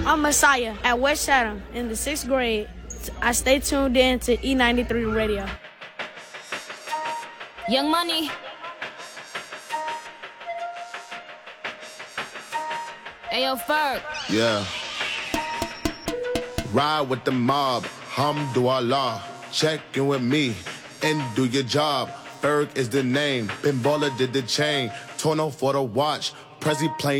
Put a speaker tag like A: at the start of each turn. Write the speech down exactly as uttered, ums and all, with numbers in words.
A: I'm Messiah at West Chatham in the sixth grade. I stay tuned in to E ninety-three Radio.
B: Young Money. Ayo, Ferg.
C: Yeah. Ride with the mob, Hamdulillah. Check in with me and do your job. Ferg is the name. Pinballer did the chain. Torno for the watch. Prezi playing.